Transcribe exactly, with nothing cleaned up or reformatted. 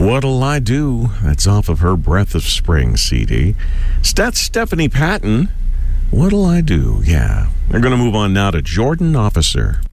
What'll I Do? That's off of her Breath of Spring C D. That's Stephanie Patton. What'll I Do? Yeah. We're going to move on now to Jordan Officer.